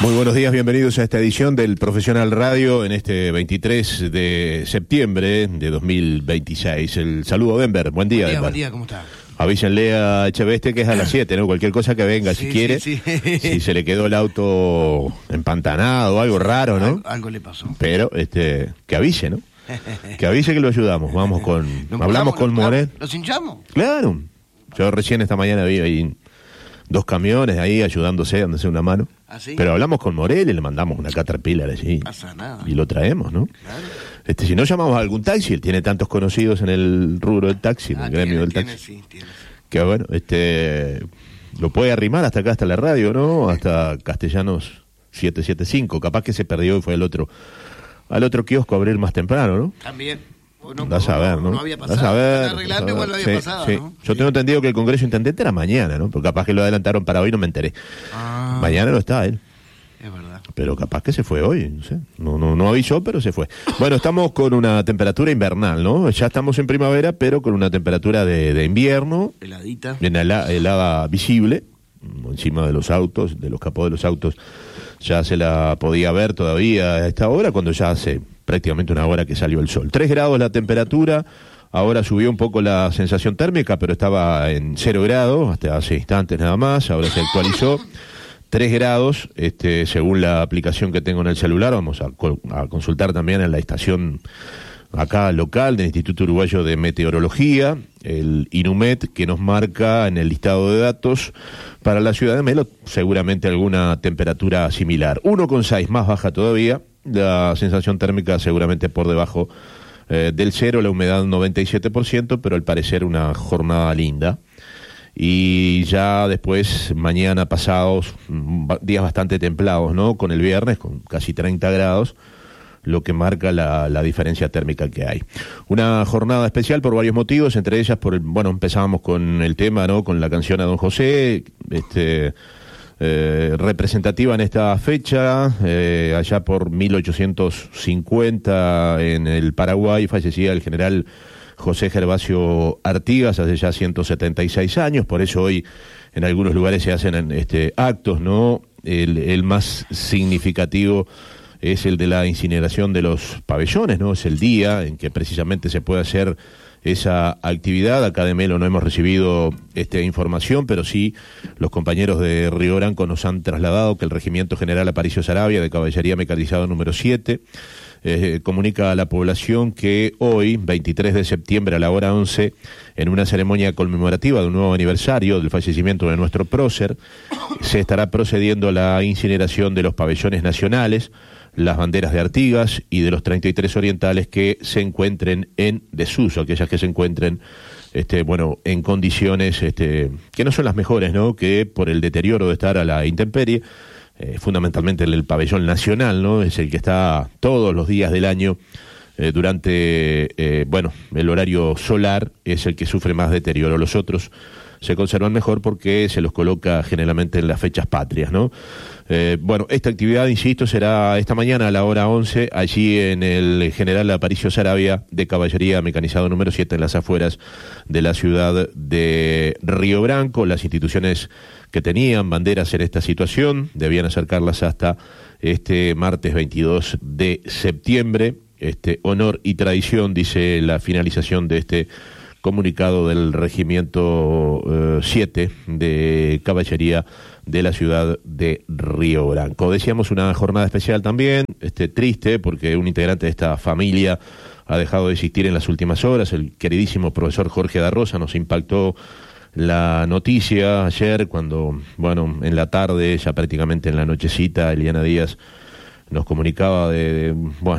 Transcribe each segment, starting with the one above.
Muy buenos días, bienvenidos a esta edición del Profesional Radio en este 23 de septiembre de 2026. El saludo a Denver, buen día, Denver. Buen día, ¿cómo está? Avísenle a Echeveste que es a las 7, ¿no? Cualquier cosa que venga, si quiere. Sí. Si se le quedó el auto empantanado o algo raro, ¿no? Algo le pasó. Pero, que avise, ¿no? Que avise que lo ayudamos. Vamos con... hablamos con Morel. ¿Los hinchamos? Claro. Yo recién esta mañana vi ahí 2 camiones ahí ayudándose, dándose una mano. ¿Ah, sí? Pero hablamos con Morel y le mandamos una Caterpillar allí. No pasa nada. Y lo traemos, ¿no? Claro. Si no llamamos a algún taxi, él tiene tantos conocidos en el rubro del taxi, en el gremio del taxi. Tiene. Que bueno, lo puede arrimar hasta acá, hasta la radio, ¿no? Hasta Castellanos 775. Capaz que se perdió y fue al otro kiosco a abrir más temprano, ¿no? También. Vas a ver, ¿no? No había pasado. Vas a ver. Arreglando igual no había pasado, sí. ¿no? Yo tengo entendido que el Congreso Intendente era mañana, ¿no? Porque capaz que lo adelantaron para hoy, no me enteré. Mañana no está él. Es verdad. Pero capaz que se fue hoy, no sé. No avisó, pero se fue. Bueno, estamos con una temperatura invernal, ¿no? Ya estamos en primavera, pero con una temperatura de invierno. Heladita. Helada visible, encima de los autos, de los capós de los autos. Ya se la podía ver todavía a esta hora, cuando ya hace prácticamente una hora que salió el sol. 3 grados la temperatura, ahora subió un poco la sensación térmica, pero estaba en 0 grados, hasta hace instantes nada más, ahora se actualizó. 3 grados, según la aplicación que tengo en el celular, vamos a consultar también en la estación acá local del Instituto Uruguayo de Meteorología, el INUMET, que nos marca en el listado de datos para la ciudad de Melo seguramente alguna temperatura similar. 1,6 más baja todavía, la sensación térmica seguramente por debajo del 0, la humedad 97%, pero al parecer una jornada linda. Y ya después, mañana pasados, días bastante templados, ¿no? Con el viernes, con casi 30 grados, lo que marca la diferencia térmica que hay. Una jornada especial por varios motivos, entre ellas empezábamos con el tema, ¿no? Con la canción a Don José, representativa en esta fecha, allá por 1850 en el Paraguay fallecía el general José Gervasio Artigas hace ya 176 años, por eso hoy en algunos lugares se hacen actos, ¿no? El más significativo es el de la incineración de los pabellones, ¿no? Es el día en que precisamente se puede hacer esa actividad. Acá de Melo no hemos recibido información, pero sí los compañeros de Río Branco nos han trasladado que el Regimiento General Aparicio Saravia de Caballería Mecanizado número 7 comunica a la población que hoy, 23 de septiembre a la hora 11, en una ceremonia conmemorativa de un nuevo aniversario del fallecimiento de nuestro prócer, se estará procediendo a la incineración de los pabellones nacionales, las banderas de Artigas y de los 33 orientales que se encuentren en desuso, aquellas que se encuentren en condiciones que no son las mejores, ¿no? Que por el deterioro de estar a la intemperie, fundamentalmente el pabellón nacional, ¿no? Es el que está todos los días del año durante el horario solar, es el que sufre más deterioro. Los otros se conservan mejor porque se los coloca generalmente en las fechas patrias, ¿no? Esta actividad, insisto, será esta mañana a la hora 11, allí en el General Aparicio Saravia de Caballería Mecanizado número 7, en las afueras de la ciudad de Río Branco. Las instituciones que tenían banderas en esta situación debían acercarlas hasta este martes 22 de septiembre. Honor y tradición, dice la finalización de este comunicado del Regimiento 7 de Caballería de la ciudad de Río Branco. Decíamos una jornada especial también, triste, porque un integrante de esta familia ha dejado de existir en las últimas horas. El queridísimo profesor Jorge da Rosa nos impactó la noticia ayer cuando, en la tarde, ya prácticamente en la nochecita, Eliana Díaz nos comunicaba de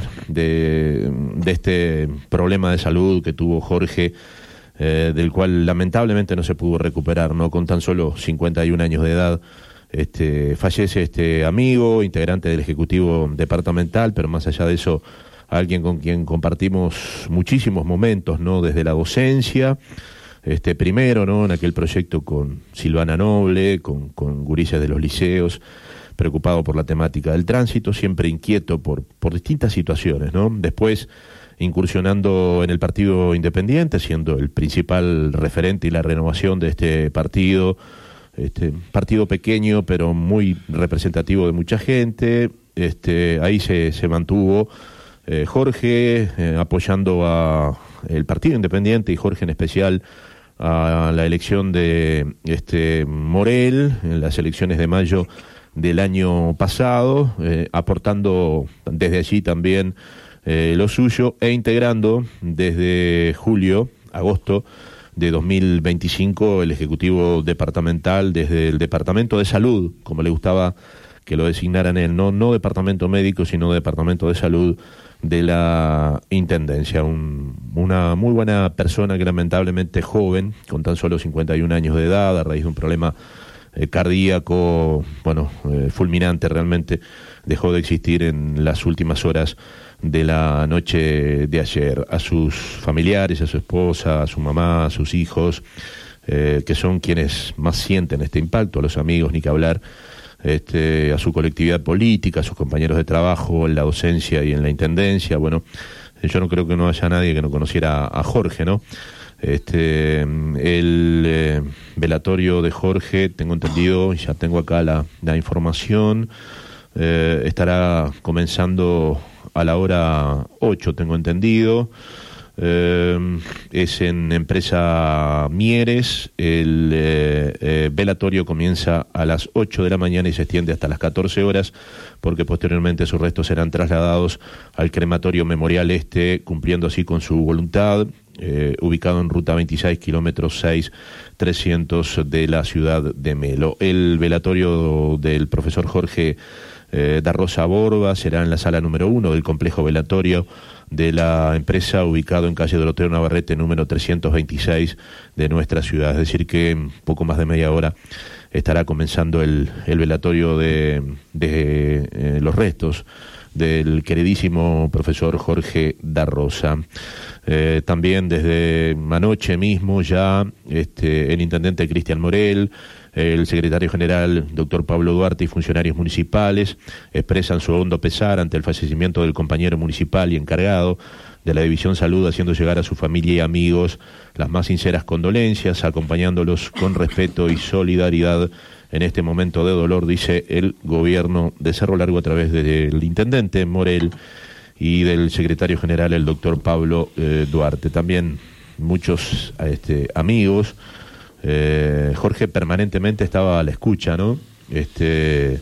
este problema de salud que tuvo Jorge, del cual lamentablemente no se pudo recuperar, ¿no? Con tan solo 51 años de edad, fallece este amigo, integrante del Ejecutivo Departamental, pero más allá de eso, alguien con quien compartimos muchísimos momentos, ¿no? Desde la docencia, primero, ¿no? En aquel proyecto con Silvana Noble, con gurises de los liceos, preocupado por la temática del tránsito, siempre inquieto por distintas situaciones, ¿no? Después, incursionando en el Partido Independiente, siendo el principal referente y la renovación de este partido, partido pequeño pero muy representativo de mucha gente. Ahí se mantuvo Jorge apoyando a el Partido Independiente y Jorge en especial a la elección de Morel en las elecciones de mayo del año pasado, aportando desde allí también lo suyo e integrando desde agosto de 2025 el Ejecutivo Departamental desde el Departamento de Salud, como le gustaba que lo designaran él, no Departamento Médico, sino Departamento de Salud de la Intendencia. Una muy buena persona que lamentablemente joven, con tan solo 51 años de edad, a raíz de un problema cardíaco, fulminante realmente, dejó de existir en las últimas horas de la noche de ayer. A sus familiares, a su esposa, a su mamá, a sus hijos, que son quienes más sienten este impacto, a los amigos, ni que hablar, a su colectividad política, a sus compañeros de trabajo en la docencia y en la intendencia. Bueno, yo no creo que no haya nadie que no conociera a Jorge, ¿no? El velatorio de Jorge, tengo entendido, ya tengo acá la información, estará comenzando a la hora 8, tengo entendido. Es en empresa Mieres. El velatorio comienza a las 8 de la mañana y se extiende hasta las 14 horas, porque posteriormente sus restos serán trasladados al crematorio Memorial Este, cumpliendo así con su voluntad, ubicado en ruta 26, kilómetros 6,300 de la ciudad de Melo. El velatorio del profesor Jorge Darrosa Borba será en la sala número 1 del complejo velatorio de la empresa, ubicado en calle Doroteo Navarrete, número 326 de nuestra ciudad. Es decir que en poco más de media hora estará comenzando el velatorio de los restos del queridísimo profesor Jorge Darrosa. También desde anoche mismo ya el intendente Cristian Morel, el secretario general doctor Pablo Duarte y funcionarios municipales expresan su hondo pesar ante el fallecimiento del compañero municipal y encargado de la División Salud, haciendo llegar a su familia y amigos las más sinceras condolencias, acompañándolos con respeto y solidaridad en este momento de dolor, dice el gobierno de Cerro Largo a través del intendente Morel y del secretario general, el doctor Pablo Duarte. También muchos amigos. Jorge permanentemente estaba a la escucha, ¿no? De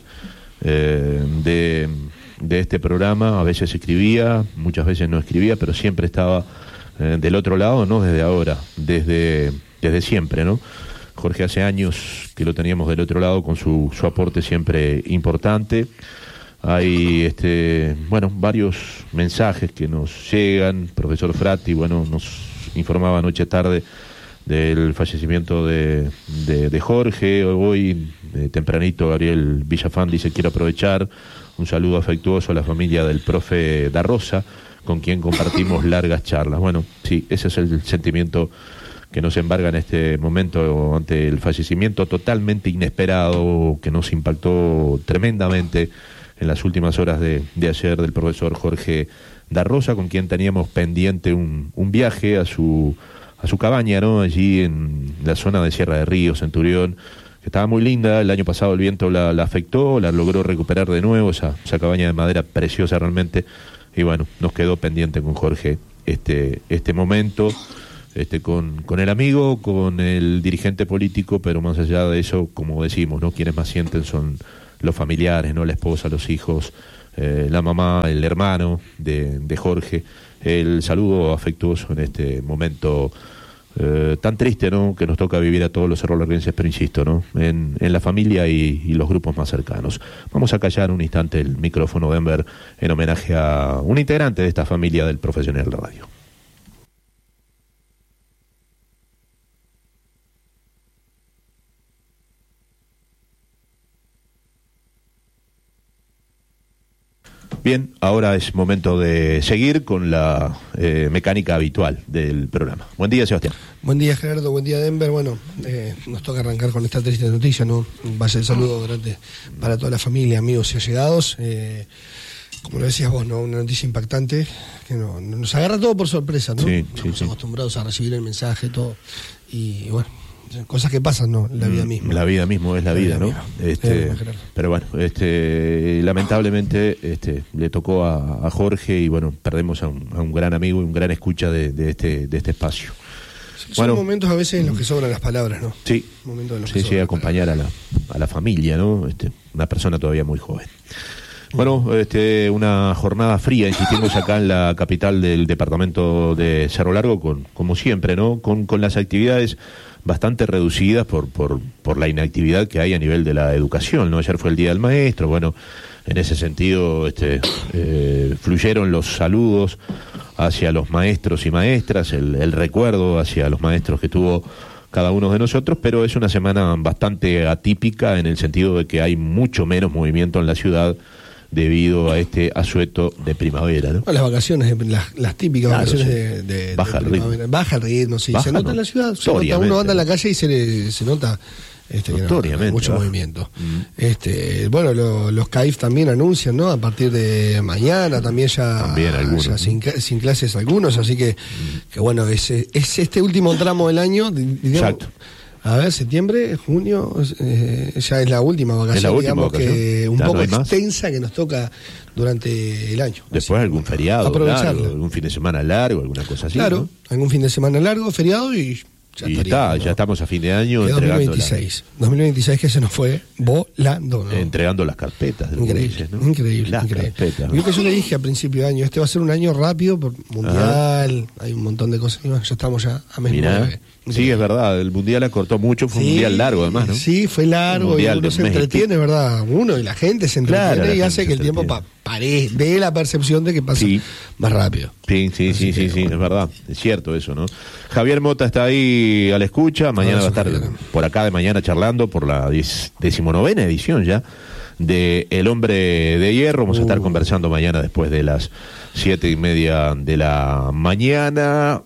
este programa. A veces escribía, muchas veces no escribía, pero siempre estaba del otro lado, no desde ahora, desde siempre, ¿no? Jorge hace años que lo teníamos del otro lado con su aporte siempre importante. Hay varios mensajes que nos llegan. Profesor Frati, nos informaba anoche tarde del fallecimiento de Jorge. Hoy tempranito Gabriel Villafán dice: quiero aprovechar un saludo afectuoso a la familia del profe Darrosa, con quien compartimos largas charlas. Bueno, sí, ese es el sentimiento que nos embarga en este momento ante el fallecimiento totalmente inesperado, que nos impactó tremendamente en las últimas horas de ayer, del profesor Jorge Darrosa, con quien teníamos pendiente un viaje a su cabaña, ¿no? Allí en la zona de Sierra de Ríos, Centurión, que estaba muy linda. El año pasado el viento la afectó, la logró recuperar de nuevo, esa cabaña de madera preciosa realmente. Y bueno, nos quedó pendiente con Jorge este momento, con el amigo, con el dirigente político, pero más allá de eso, como decimos, ¿no? Quienes más sienten son los familiares, ¿no? La esposa, los hijos, la mamá, el hermano de Jorge. El saludo afectuoso en este momento tan triste, ¿no?, que nos toca vivir a todos los cerrolarguenses, pero insisto, ¿no?, en la familia y los grupos más cercanos. Vamos a callar un instante el micrófono, Denver, en homenaje a un integrante de esta familia del profesional de radio. Bien, ahora es momento de seguir con la mecánica habitual del programa. Buen día, Sebastián. Buen día, Gerardo. Buen día, Denver. Bueno, nos toca arrancar con esta triste noticia, ¿no? Vaya el saludo grande para toda la familia, amigos y allegados. Como lo decías vos, ¿no? Una noticia impactante que nos agarra todo por sorpresa, ¿no? Sí, Estamos acostumbrados a recibir el mensaje, todo. Y bueno, Cosas que pasan, ¿no? La vida misma. La vida mismo es la vida, ¿no? misma. Pero bueno, lamentablemente le tocó a Jorge y bueno, perdemos a un gran amigo y un gran escucha de este espacio. Son momentos a veces en los que sobran las palabras, ¿no? Sí, Momentos en los que sí, sobran acompañar a la familia, ¿no? Una persona todavía muy joven. Bueno, una jornada fría, insistimos acá en la capital del departamento de Cerro Largo, como siempre, ¿no? Con las actividades bastante reducidas por la inactividad que hay a nivel de la educación, ¿no? Ayer fue el Día del Maestro, bueno, en ese sentido fluyeron los saludos hacia los maestros y maestras, el recuerdo hacia los maestros que tuvo cada uno de nosotros, pero es una semana bastante atípica en el sentido de que hay mucho menos movimiento en la ciudad debido a este asueto de primavera, ¿no? Las vacaciones, las típicas vacaciones de baja el ritmo. Baja el ritmo, sí. Se nota en la ciudad, uno anda en la calle y se nota notoriamente, mucho movimiento. Los CAIF también anuncian, ¿no? A partir de mañana también algunos, ya sin clases algunos, así que bueno, es este último tramo del año, digamos. Exacto. A ver, septiembre, junio, ya es la última vacación, digamos, que un poco extensa que nos toca durante el año. Después algún feriado largo, algún fin de semana largo, alguna cosa así. Claro, ¿no? Algún fin de semana largo, feriado y ya estamos a fin de año. 2026 que se nos fue volando, ¿no? Entregando las carpetas. Increíble. Carpetas, ¿no? Lo que yo le dije a principio de año, va a ser un año rápido, por mundial, hay un montón de cosas, ya estamos a mes 9. Sí, es verdad, el mundial acortó mucho, fue un mundial largo además, ¿no? Sí, fue largo y uno se entretiene, ¿verdad? Uno y la gente se entretiene y hace que el tiempo dé la percepción de que pasa más rápido. Sí, es verdad, es cierto eso, ¿no? Javier Mota está ahí a la escucha, mañana va a estar por acá de mañana charlando por la 19ª edición ya de El Hombre de Hierro. Vamos a estar conversando mañana después de las 7:30 de la mañana.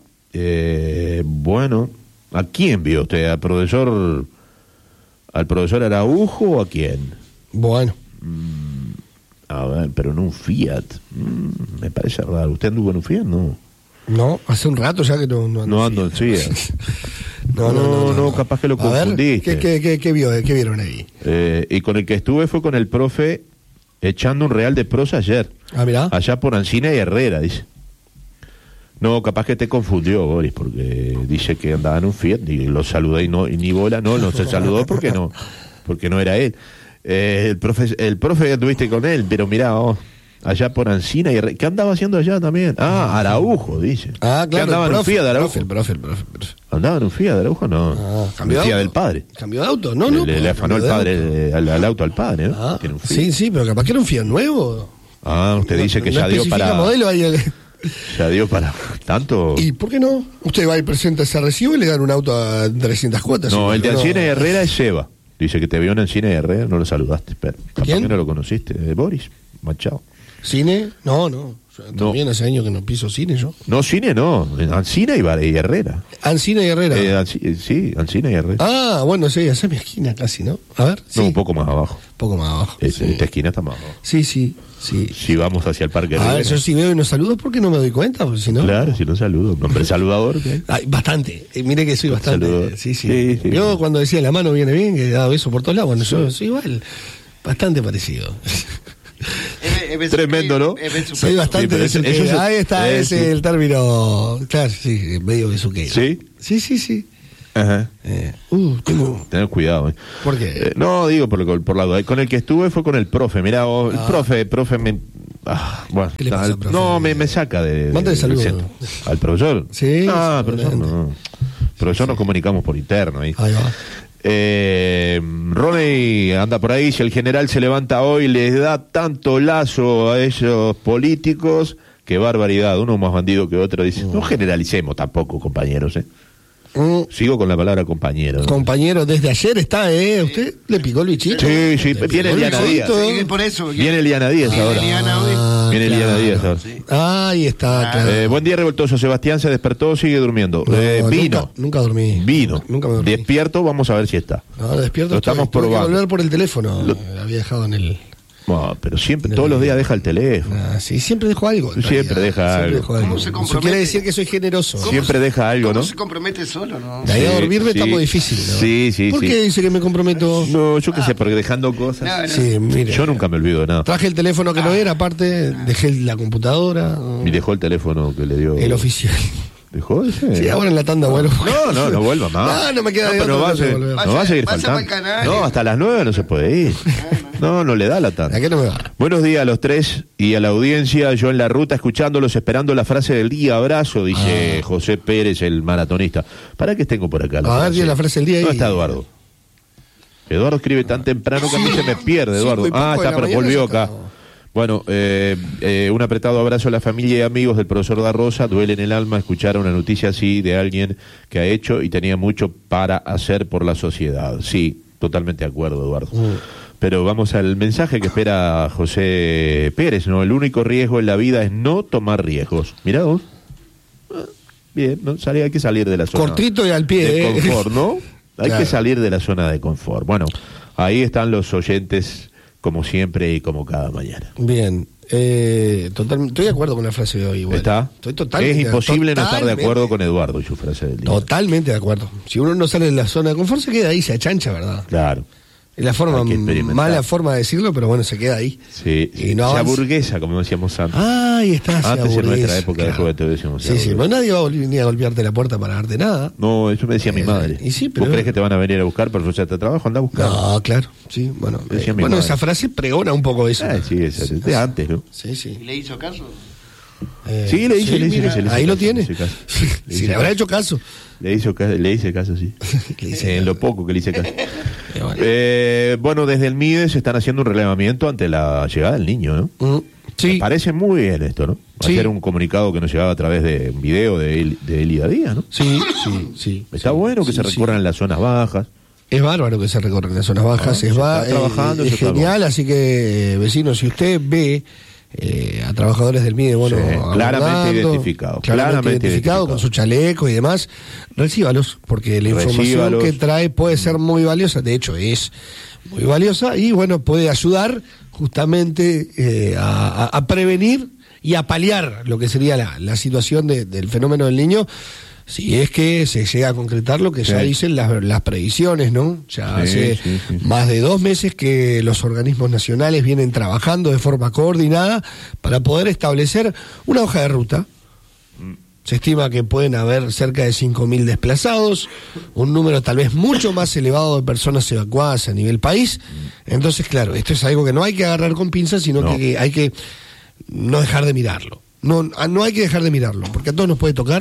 Bueno, ¿a quién vio usted? ¿Al profesor Araujo o a quién? Bueno. A ver, pero en un Fiat. Me parece raro. ¿Usted anduvo en un Fiat? No, hace un rato ya que no ando en Fiat. No, capaz que lo confundiste. A ver, ¿qué vieron ahí? Y con el que estuve fue con el profe echando un real de prosa ayer. Ah, mirá. Allá por Ancina y Herrera, dice. No, capaz que te confundió, Boris, porque dice que andaba en un Fiat y lo saludé y ni bola, no se saludó porque no era él. El profe anduviste con él, pero mirá, allá por Ancina y ¿qué andaba haciendo allá también? Araujo, dice. Claro. ¿Qué andaba en un Fiat de Araujo? El profe. ¿Andaba en un Fiat de Araujo? No. ¿Cambió de Fiat auto? Del padre. ¿Cambió de auto? No. Le afanó el padre al auto al padre, ¿no? Tiene un Fiat. Sí, pero capaz que era un Fiat nuevo. Usted dice que ya dio para... modelo ahí Ya dio para tanto. ¿Y por qué no? Usted va y presenta ese recibo y le dan un auto a 300 cuotas. No, el de Ancina y Herrera es Seba. Dice que te vio en Ancina y Herrera, no lo saludaste. Pero capaz que no lo conociste. Boris Machado. ¿Cine? No. También hace años que no piso cine yo. No, cine no. Ancina y Herrera. Ancina y Herrera. Sí, Ancina y Herrera. Bueno, sí, esa es mi esquina casi, ¿no? A ver. No, un poco más abajo. Esta esquina está más abajo. Sí. Si vamos hacia el Parque Rivera. Yo si veo y no saludo, ¿por qué no me doy cuenta? Porque si no... Claro, si no saludo. Un hombre saludador. Bastante. Mire que soy bastante. Saludador. Sí. Yo cuando decía la mano viene bien, que daba beso por todos lados. Bueno, yo soy igual. Bastante parecido. Tremendo, ¿no? Soy bastante besuquero. Ahí está, ese es el término. Claro, sí, medio besuquero. ¿Sí? Sí. Ajá. Tener cuidado. ¿Por qué? No, digo por la duda. Con el que estuve fue con el profe. Mirá, el profe me... bueno, ¿qué le pasa, profe? No, me saca de... Mándale saludos. ¿Al profesor? Sí. Profesor no. Profesor nos comunicamos por interno ahí. Ahí va. Ronnie anda por ahí. Si el general se levanta hoy, les da tanto lazo a esos políticos. Qué barbaridad. Uno más bandido que otro. Dice, no generalicemos tampoco, compañeros, Sigo con la palabra compañero. Compañero, desde ayer está, ¿Usted le picó el bichito? Sí, viene Eliana Díaz. Por eso. Viene Eliana Díaz ahora. Viene Eliana Díaz ahora. Ahí está, claro. Buen día, revoltoso. Sebastián se despertó, sigue durmiendo. Vino. Nunca dormí. Vino. Nunca me dormí. Despierto, vamos a ver si está. No, despierto. Lo estamos probando. probando. Que volver por el teléfono. Había dejado en el... No, pero siempre, todos los días deja el teléfono. Sí, siempre dejo algo. Siempre deja algo. ¿Cómo se Eso compromete? quiere decir que soy generoso. Siempre deja algo, ¿Cómo ¿no? se compromete solo, no? De ahí a Sí, dormirme sí. está muy difícil, ¿no? Sí. ¿Por qué dice que me comprometo? No, yo qué sé, porque dejando cosas. No, no. Sí, mire. Yo nunca me olvido de nada. Traje el teléfono que no era, aparte, dejé la computadora. Y dejó el teléfono que le dio. El oficial. ¿Dejó ese? Sí, ahora en la tanda vuelvo. No vuelva más. No me queda de pero otra no va, que volver. no va a seguir Vaya faltando. pa'l canal. No, hasta las 9 no se puede ir. No le da la tanda. ¿A qué no me va? Buenos días a los tres y a la audiencia. Yo en la ruta escuchándolos, esperando la frase del día. Abrazo, dice José Pérez, el maratonista. ¿Para qué tengo por acá? A ver, tiene la frase del día ahí. No está Eduardo. Eduardo escribe tan temprano que a mí se me pierde, Eduardo. 5:00 de Está, la pero mañana volvió ya acá. está. Bueno, un apretado abrazo a la familia y amigos del profesor Da Rosa. Duele en el alma escuchar una noticia así de alguien que ha hecho y tenía mucho para hacer por la sociedad. Sí, totalmente de acuerdo, Eduardo. Pero vamos al mensaje que espera José Pérez, ¿no? El único riesgo en la vida es no tomar riesgos. Mirá vos. Bien, ¿no? Hay que salir de la zona Cortito y al pie, de confort, ¿no? Hay Claro. que salir de la zona de confort. Bueno, ahí están los oyentes, como siempre y como cada mañana. Bien. Estoy de acuerdo con la frase de hoy. Igual. ¿Está? Estoy totalmente. Es imposible no estar de totalmente. acuerdo con Eduardo y su frase del día. Totalmente de acuerdo. Si uno no sale de la zona de confort, se queda ahí, se achancha, ¿verdad? Claro. Es la forma, Hay que experimentar. mala forma de decirlo, pero bueno, se queda ahí. Sí, Y no se avanza. aburguesa, como decíamos antes. Ahí está. se Antes en aburguesa, nuestra época de claro. juventud decíamos. se Sí, sí, aburguesa. pero nadie va a venir a golpearte la puerta para darte nada. No, eso me decía mi madre. y sí, pero- ¿Vos crees que te van a venir a buscar para ofrecerte trabajo? Anda a buscar. No, claro. Sí, bueno. Decía mi Bueno, madre. esa frase pregona un poco eso. Sí, es de antes, ¿no? Sí, sí. ¿Y le hizo caso? Sí, le hice mira, caso, le hice ahí lo caso, tiene. le hice caso. Le Si hice le habrá caso. hecho caso. Le hice caso, sí. Le hice En lo caso. poco que le hice caso. Bueno. Bueno, desde el MIDES están haciendo un relevamiento ante la llegada del niño, ¿no? Me Sí, parece muy bien esto, ¿no? Sí. Hacer un comunicado que nos llegaba a través de un video de Elida Díaz, ¿no? sí, sí. Está bueno que sí, se sí. recorran las zonas bajas. Es bárbaro que se recorren las zonas bajas, se está trabajando, es se está genial, así que vecinos, si usted ve a trabajadores del MIDE, bueno, Sí, claramente abordando, identificado, claramente claramente identificado, identificado. con su chaleco y demás, recíbalos, porque la información Recíbalos. que trae puede ser muy valiosa, de hecho es muy valiosa, y bueno, puede ayudar justamente a prevenir y a paliar lo que sería la situación del fenómeno del niño, si es que se llega a concretar lo que ya Sí. dicen las previsiones, ¿no? Ya Sí, hace sí. más de 2 meses que los organismos nacionales vienen trabajando de forma coordinada para poder establecer una hoja de ruta. Se estima que pueden haber cerca de 5.000 desplazados, un número tal vez mucho más elevado de personas evacuadas a nivel país. Entonces, claro, esto es algo que no hay que agarrar con pinzas, sino No. que hay que no dejar de mirarlo. No hay que dejar de mirarlo, porque a todos nos puede tocar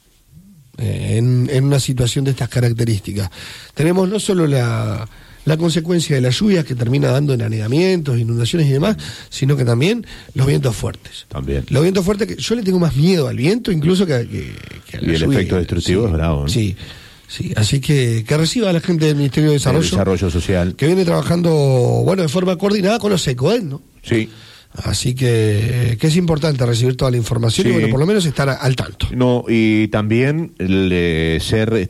en una situación de estas características. Tenemos no solo la consecuencia de las lluvias que termina dando en anegamientos, inundaciones y demás, sino que también los vientos fuertes. También. Los vientos fuertes, que yo le tengo más miedo al viento incluso que a la Y el lluvia. efecto destructivo Sí, es bravo, ¿no? Sí, sí. Así que reciba a la gente del Ministerio de El Desarrollo, desarrollo social. que viene trabajando, bueno, de forma coordinada con los ECOED, ¿no? Sí. Así que es importante recibir toda la información y, Sí. bueno, por lo menos estar al tanto. No, y también ser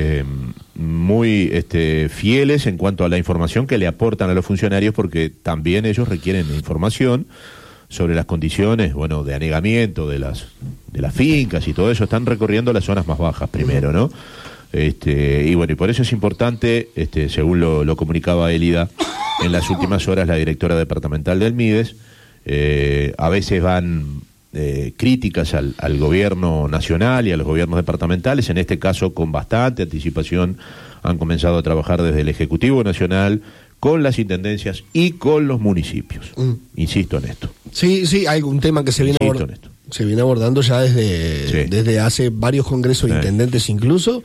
muy fieles en cuanto a la información que le aportan a los funcionarios, porque también ellos requieren información sobre las condiciones, bueno, de anegamiento de las fincas y todo eso. Están recorriendo las zonas más bajas primero, ¿no? Y bueno, y por eso es importante, según lo comunicaba Elida en las últimas horas, la directora departamental del MIDES, a veces van críticas al gobierno nacional y a los gobiernos departamentales. En este caso, con bastante anticipación, han comenzado a trabajar desde el Ejecutivo Nacional con las intendencias y con los municipios. Insisto en esto. Sí, hay un tema que se viene, Insisto en esto. se viene abordando ya desde hace varios congresos de Sí. intendentes incluso.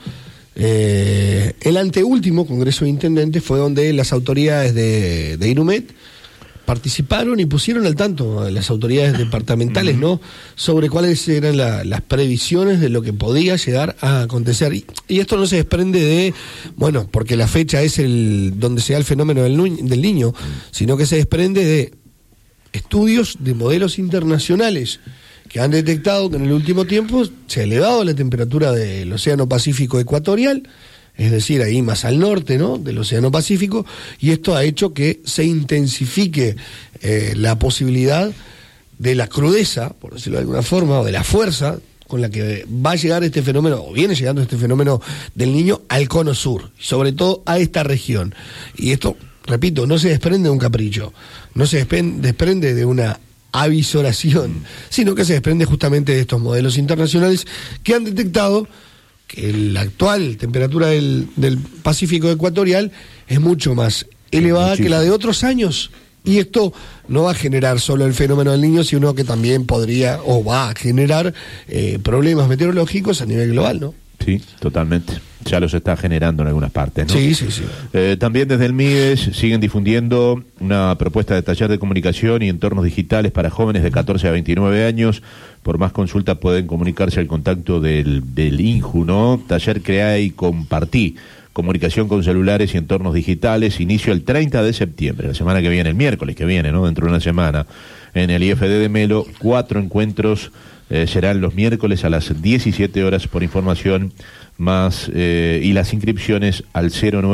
El anteúltimo congreso de intendentes fue donde las autoridades de Irumet participaron y pusieron al tanto a las autoridades departamentales, ¿no?, sobre cuáles eran las previsiones de lo que podía llegar a acontecer. Y esto no se desprende de, bueno, porque la fecha es donde se da el fenómeno del niño, sino que se desprende de estudios de modelos internacionales que han detectado que en el último tiempo se ha elevado la temperatura del Océano Pacífico ecuatorial, es decir, ahí más al norte, ¿no?, del Océano Pacífico, y esto ha hecho que se intensifique la posibilidad de la crudeza, por decirlo de alguna forma, o de la fuerza con la que va a llegar este fenómeno, o viene llegando este fenómeno del Niño al cono sur, sobre todo a esta región. Y esto, repito, no se desprende de un capricho, no se desprende de una avisoración, sino que se desprende justamente de estos modelos internacionales que han detectado que la actual temperatura del Pacífico ecuatorial es mucho más elevada que la de otros años. Y esto no va a generar solo el fenómeno del Niño, sino que también podría o va a generar problemas meteorológicos a nivel global, ¿no? Sí, totalmente. Ya los está generando en algunas partes, ¿no? Sí, sí, sí. También desde el MIDES siguen difundiendo una propuesta de taller de comunicación y entornos digitales para jóvenes de 14 a 29 años. Por más consulta pueden comunicarse al contacto del INJU, ¿no? Taller Crea y Compartí. Comunicación con celulares y entornos digitales, inicio el 30 de septiembre, la semana que viene, el miércoles que viene, ¿no?, dentro de una semana, en el IFD de Melo. 4 encuentros serán los miércoles a las 17 horas. Por información más y las inscripciones al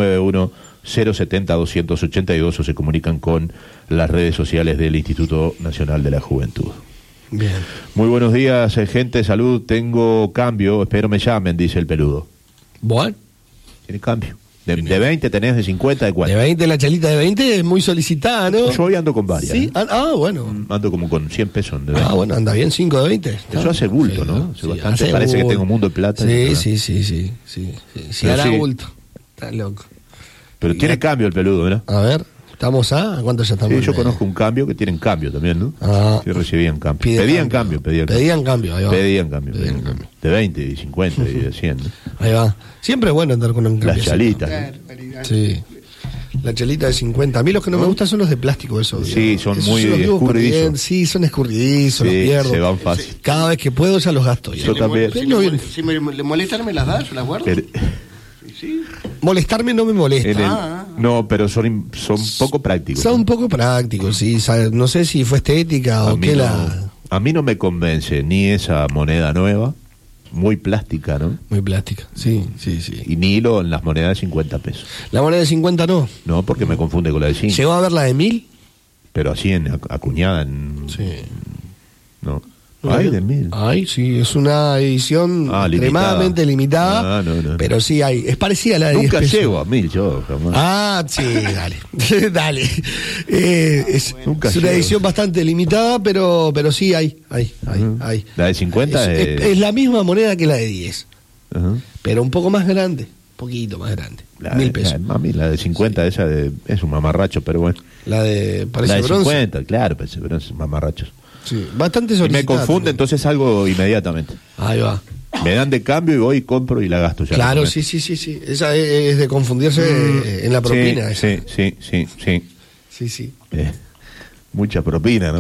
091-070-282 o se comunican con las redes sociales del Instituto Nacional de la Juventud. Bien. Muy buenos días, gente, salud, tengo cambio, espero me llamen, dice el peludo. Bueno. Tiene cambio. De 20 tenés, de 50, ¿de cuánto? De 20, la chalita de 20 es muy solicitada, ¿no? Yo hoy ando con varias. ¿Sí? Bueno. Ando como con 100 pesos de 20. Bueno, anda bien, 5 de 20. Eso hace bulto, sí, ¿no? Sí, bastante, hace parece bulto. que tengo un mundo de plata. Sí. Sí, hará sí. bulto. Está loco. Pero tiene cambio el peludo, ¿verdad? A ver, ¿estamos ¿a cuánto ya estamos? Sí, yo conozco un cambio que tienen cambio también, ¿no? Sí, recibían cambio. Pedían cambio. Pedían cambio, ahí va. Pedían cambio. De 20 y 50 y de 100. ¿no? Ahí va. Siempre es bueno andar con un cambio. Las chalitas. ¿no? Sí. La chalita de 50. A mí los que no me gustan son los de plástico, eso. Sí, son esos muy escurridizos. Sí, son escurridizos, los pierdo. Se van fácil. Cada vez que puedo ya los gasto. Yo también. Si me molestan, ¿me las das? ¿Yo las guardo? Sí. Molestarme no me molesta. No, pero son poco prácticos. Son un poco prácticos, sí. No sé si fue estética o qué A mí no me convence ni esa moneda nueva, muy plástica, ¿no? Muy plástica, sí. Y ni hilo en las monedas de 50 pesos. La moneda de 50 no. No, porque me confunde con la de 5. ¿Llegó a ver la de 1000? Pero así acuñada en... Sí. No. Ay, de 1000. Ay, sí, es una edición extremadamente limitada. No. Pero sí hay. Es parecida a la de 10 Nunca pesos. llego a 1000 yo, jamás. Sí, dale. Dale. Es una edición bastante limitada, pero sí hay. La de 50 es la misma moneda que la de 10. Uh-huh. Pero un poco más grande. Poquito más grande. 1000 pesos. La de 50 es un mamarracho, pero bueno. La de parece la de bronce. 50, claro, parece bronce, mamarrachos. Sí, bastante Y solicitada. me confunde, entonces salgo inmediatamente. Ahí va. Me dan de cambio y voy, compro y la gasto ya. Claro, sí. Esa es de confundirse en la propina. Sí. Sí. Mucha propina, ¿no?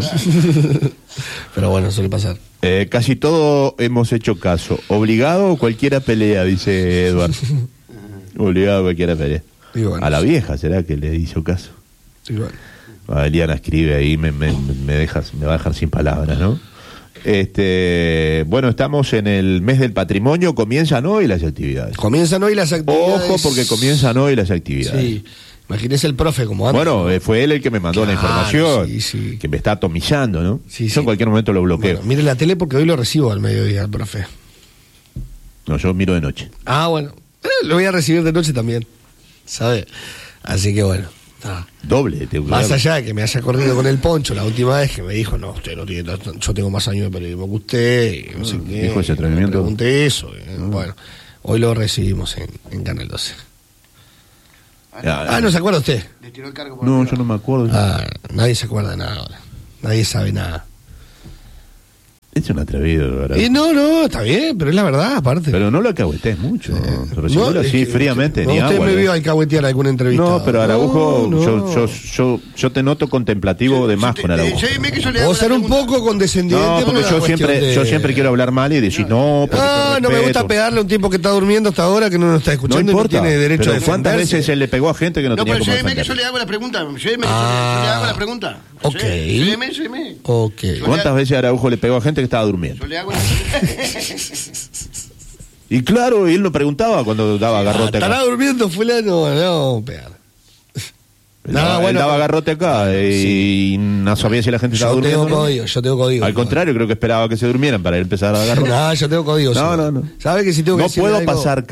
Pero bueno, suele pasar. Casi todo hemos hecho caso. ¿Obligado o cualquiera pelea? Dice Eduardo. Obligado o cualquiera pelea. Bueno, a la vieja será que le hizo caso. Igual. Eliana escribe ahí, me va a dejar sin palabras, ¿no? Bueno, estamos en el mes del patrimonio, comienzan hoy las actividades. Comienzan hoy las actividades. Ojo, porque comienzan hoy las actividades. Sí, imagínese el profe como antes. Bueno, fue él el que me mandó la información, que me está atomizando, ¿no? Yo en cualquier momento lo bloqueo. Bueno, mire la tele porque hoy lo recibo al mediodía, el profe. No, yo miro de noche. Bueno, lo voy a recibir de noche también, ¿sabe? Así que bueno. Doble. Más allá de que me haya corrido con el poncho la última vez que me dijo, no, usted no tiene tanto, yo tengo más años de periodismo que usted, y no sé qué. Dijo ese atrevimiento. Me pregunté eso. Bueno, hoy lo recibimos en Canal 12. ¿No se acuerda usted? Le tiró el cargo por No, yo no me acuerdo. Nadie se acuerda de nada ahora. Nadie sabe nada. Es un atrevido, ¿verdad? No, está bien, pero es la verdad, aparte. Pero no lo alcahuetés mucho. Recibirlo así fríamente, ni usted agua. me vio alcahuetear alguna entrevista. No, pero Araujo, yo te noto contemplativo de más con Araujo. Puedo ser un poco condescendiente. No, porque yo siempre quiero hablar mal y decir no. No me gusta pegarle a un tipo que está durmiendo hasta ahora, que no nos está escuchando no importa, y no tiene derecho a defenderse. ¿Cuántas veces se le pegó a gente que no tenía cómo defender? Que yo le hago la pregunta. Yo le hago la pregunta. Ok. Séme. Ok. ¿Cuántas veces Araujo le pegó a gente que estaba durmiendo? Yo le hago la Y claro, él lo preguntaba cuando daba garrote acá. ¿Estará durmiendo fulano? No, pegar. Él daba garrote acá y no sabía si la gente estaba durmiendo. Yo tengo código. Al contrario, creo que esperaba que se durmieran para empezar a garrote. No, yo tengo código. No. ¿Sabe que si tengo que no puedo pasar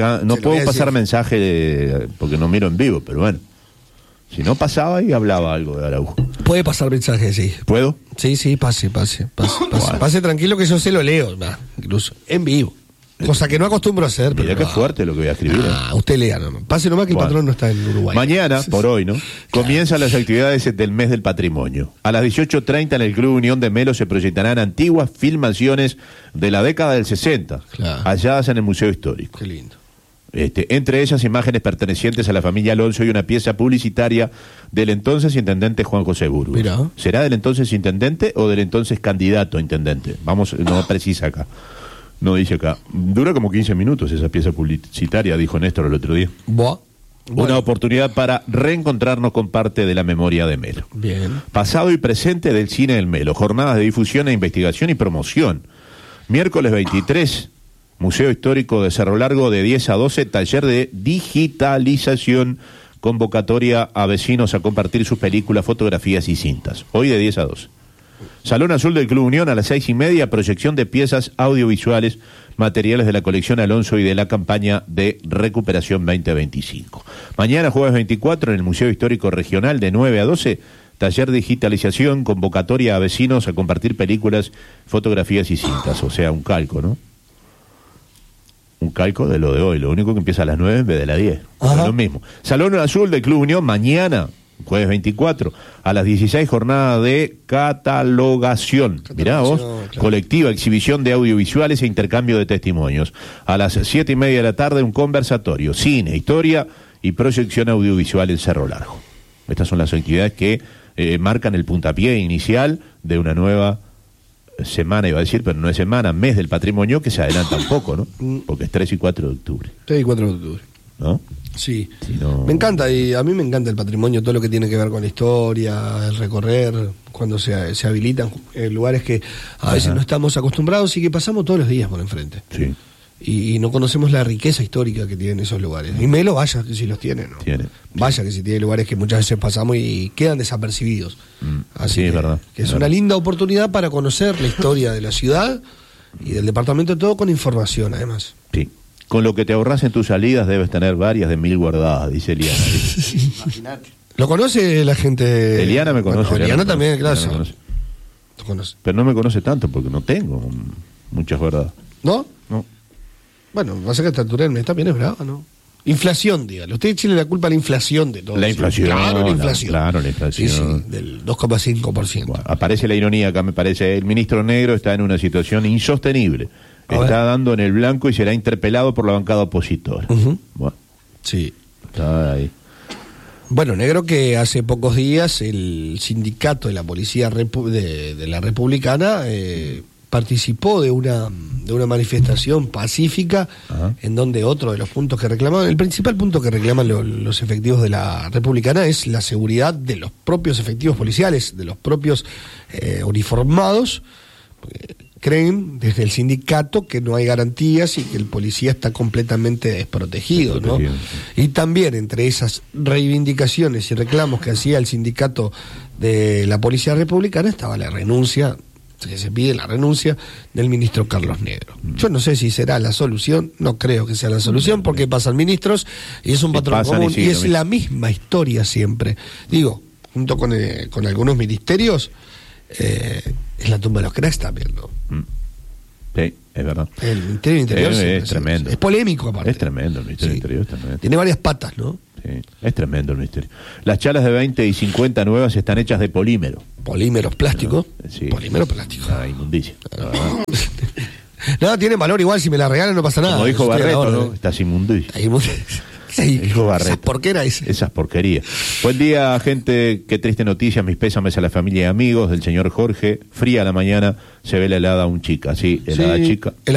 mensaje porque no miro en vivo, pero bueno. Si no pasaba y hablaba algo de Araujo. Puede pasar mensaje, sí. ¿Puedo? Sí, pase. Pase tranquilo que yo se lo leo, incluso en vivo. Cosa que no acostumbro a hacer. Mira qué fuerte lo que voy a escribir. Usted lea nomás. Pase nomás que el patrón no está en Uruguay. Mañana, por hoy, ¿no? Comienzan las actividades del mes del patrimonio. A las 18:30 en el Club Unión de Melo se proyectarán antiguas filmaciones de la década del 60, halladas en el Museo Histórico. Qué lindo. Entre ellas imágenes pertenecientes a la familia Alonso y una pieza publicitaria del entonces intendente Juan José Burgos. Mirá. ¿Será del entonces intendente o del entonces candidato a intendente? No precisa acá. No dice acá. Dura como 15 minutos esa pieza publicitaria, dijo Néstor el otro día. Bueno. Una oportunidad para reencontrarnos con parte de la memoria de Melo. Bien. Pasado y presente del cine del Melo. Jornadas de difusión e investigación y promoción. Miércoles 23, Museo Histórico de Cerro Largo de 10 a 12, taller de digitalización, convocatoria a vecinos a compartir sus películas, fotografías y cintas. Hoy de 10 a 12. Salón Azul del Club Unión a las 6:30, proyección de piezas audiovisuales, materiales de la colección Alonso y de la campaña de recuperación 2025. Mañana, jueves 24, en el Museo Histórico Regional de 9 a 12, taller de digitalización, convocatoria a vecinos a compartir películas, fotografías y cintas. O sea, un calco, ¿no? Un calco de lo de hoy. Lo único que empieza a las 9 en vez de las 10. Es lo mismo. Salón Azul del Club Unión, mañana, jueves 24, a las 16, jornada de catalogación. Mirá vos, claro. Colectiva, exhibición de audiovisuales e intercambio de testimonios. A las 7:30 de la tarde, un conversatorio, cine, historia y proyección audiovisual en Cerro Largo. Estas son las actividades que marcan el puntapié inicial de una nueva semana, iba a decir, pero no es semana, mes del patrimonio, que se adelanta un poco, ¿no? Porque es 3 y 4 de octubre. 3 y 4 de octubre. ¿No? Sí, me encanta, y a mí me encanta el patrimonio, todo lo que tiene que ver con la historia, el recorrer, cuando se habilitan lugares que a veces no estamos acostumbrados y que pasamos todos los días por enfrente. Sí. Y no conocemos la riqueza histórica que tienen esos lugares. Y Melo, vaya que si los tiene, ¿no? Vaya que si tiene lugares que muchas veces pasamos y quedan desapercibidos. Así sí, que, es verdad. Que es una linda oportunidad para conocer la historia de la ciudad y del departamento, todo con información, además. Sí. Con lo que te ahorras en tus salidas debes tener varias de 1000 guardadas, dice Eliana. Imagínate. ¿Lo conoce la gente? Eliana me conoce. Bueno, Eliana también, claro. ¿Lo conoce? Pero no me conoce tanto porque no tengo muchas guardadas. ¿No? No. Bueno, pasa que esta altura del mes también es brava, ¿no? Inflación, dígalo. Usted eche la culpa a la inflación de todo. La inflación. Claro, la inflación. Claro, la inflación. Sí, del 2,5%. Bueno, aparece la ironía acá, me parece. El ministro Negro está en una situación insostenible. Está dando en el blanco y será interpelado por la bancada opositora. Bueno, sí. Está ahí. Bueno, Negro, que hace pocos días el sindicato de la policía de la Republicana participó de una manifestación pacífica. En donde otro de los puntos que reclamaban, el principal punto que reclaman los efectivos de la Republicana es la seguridad de los propios efectivos policiales, de los propios uniformados. Creen desde el sindicato que no hay garantías y que el policía está completamente desprotegido, ¿no? Y también entre esas reivindicaciones y reclamos que hacía el sindicato de la Policía Republicana estaba la renuncia, se pide la renuncia del ministro Carlos Negro. Yo no sé si será la solución, no creo que sea la solución, porque pasan ministros y es un patrón común y es la misma historia siempre. Digo, junto con algunos ministerios, es la tumba de los cracks también, ¿no? Sí, es verdad. El Ministerio del Interior es tremendo. Es polémico, aparte. Es tremendo el Ministerio del Interior, es tremendo. Tiene varias patas, ¿no? Sí, es tremendo el ministerio. Las chalas de 20 y 50 nuevas están hechas de polímero. Polímeros plásticos. Sí. Polímero plástico. Inmundicia. No, tiene valor igual, si me la regalan no pasa nada. Como dijo Barreto, ¿no? Estás inmundicia. Dijo Barreto. Esas porquerías. Buen día, gente. Qué triste noticia. Mis pésames a la familia y amigos del señor Jorge. Fría la mañana, se ve la helada a un chica. Sí, helada chica.